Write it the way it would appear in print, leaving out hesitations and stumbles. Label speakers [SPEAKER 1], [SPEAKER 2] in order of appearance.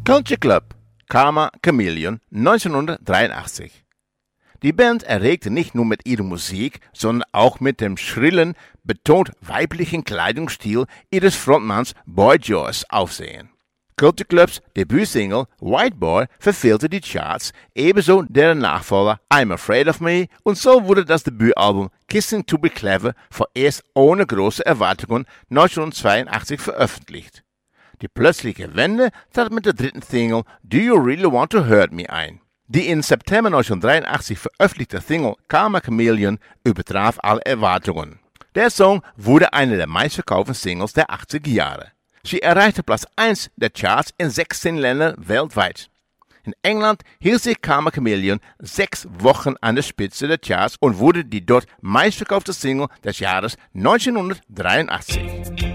[SPEAKER 1] Culture Club, Karma Chameleon 1983. Die Band erregte nicht nur mit ihrer Musik, sondern auch mit dem schrillen, betont weiblichen Kleidungsstil ihres Frontmanns Boy George Aufsehen. Culture Clubs Debütsingle White Boy verfehlte die Charts, ebenso deren Nachfolger I'm Afraid of Me, und so wurde das Debütalbum Kissing to be Clever vorerst ohne große Erwartungen 1982 veröffentlicht. Die plötzliche Wende trat mit der dritten Single Do You Really Want to Hurt Me ein. Die im September 1983 veröffentlichte Single Karma Chameleon übertraf alle Erwartungen. Der Song wurde eine der meistverkauften Singles der 80er Jahre. Sie erreichte Platz 1 der Charts in 16 Ländern weltweit. In England hielt sich Karma Chameleon 6 Wochen an der Spitze der Charts und wurde die dort meistverkaufte Single des Jahres 1983.